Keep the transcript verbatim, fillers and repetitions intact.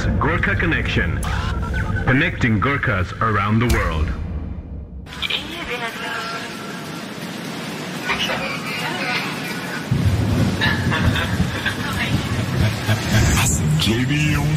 Gorkha Connection, connecting Gorkhas around the world. J B